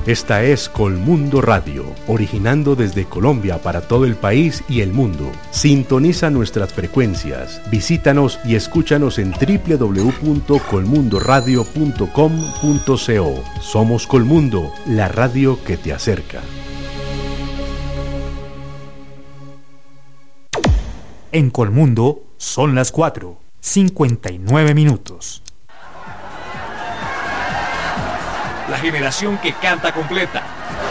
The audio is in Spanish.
Esta es Colmundo Radio, originando desde Colombia para todo el país y el mundo. Sintoniza nuestras frecuencias, visítanos y escúchanos en www.colmundoradio.com.co. Somos Colmundo, la radio que te acerca. En Colmundo son las 4:59 minutos. La generación que canta completa.